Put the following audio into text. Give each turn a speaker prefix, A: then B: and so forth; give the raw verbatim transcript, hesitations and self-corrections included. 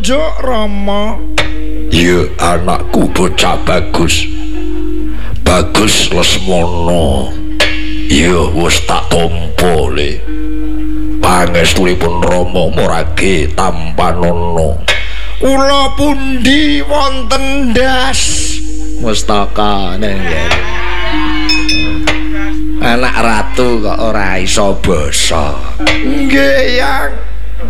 A: Njuk Rama.
B: Ya anakku bocah bagus. Bagus Lesmana. Ya wis tak tampa le. Pangestulipun Rama maragi Tampanana.
A: Kula pundi wonten ndas
B: mustakane ya. Anak ratu kok ora iso basa.
A: Nggih, Yang.